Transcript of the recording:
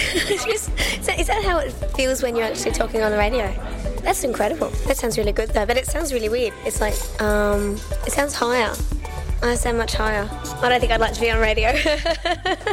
Is that how it feels when you're actually talking on the radio? That's incredible. That sounds really good though, but it sounds really weird. It's like, it sounds higher. I sound much higher. I don't think I'd like to be on radio.